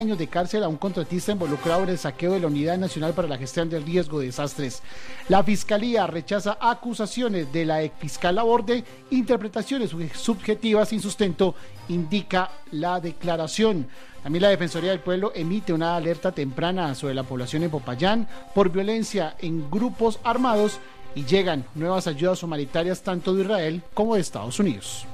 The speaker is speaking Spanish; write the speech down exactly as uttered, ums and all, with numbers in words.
años de cárcel a un contratista involucrado en el saqueo de la Unidad Nacional para la Gestión del Riesgo de Desastres. La Fiscalía rechaza acusaciones de la exfiscal Laborde, interpretaciones subjetivas sin sustento, indica la declaración. También la Defensoría del Pueblo emite una alerta temprana sobre la población en Popayán por violencia en grupos armados y llegan nuevas ayudas humanitarias tanto de Israel como de Estados Unidos.